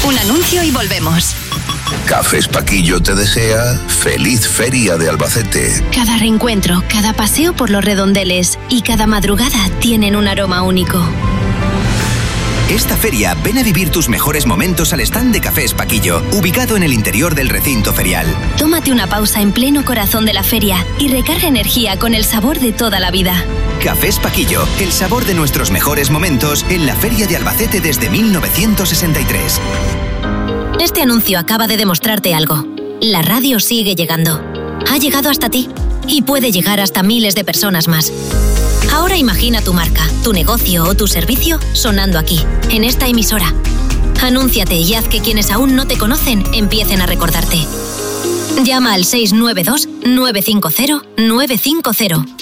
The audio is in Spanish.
Un anuncio y volvemos. Cafés Paquillo te desea feliz Feria de Albacete. Cada reencuentro, cada paseo por los redondeles y cada madrugada tienen un aroma único. Esta feria ven a vivir tus mejores momentos al stand de Cafés Paquillo, ubicado en el interior del recinto ferial. Tómate una pausa en pleno corazón de la feria y recarga energía con el sabor de toda la vida. Cafés Paquillo, el sabor de nuestros mejores momentos en la Feria de Albacete desde 1963. Este anuncio acaba de demostrarte algo. La radio sigue llegando. Ha llegado hasta ti y puede llegar hasta miles de personas más. Ahora imagina tu marca, tu negocio o tu servicio sonando aquí, en esta emisora. Anúnciate y haz que quienes aún no te conocen empiecen a recordarte. Llama al 692 950 950.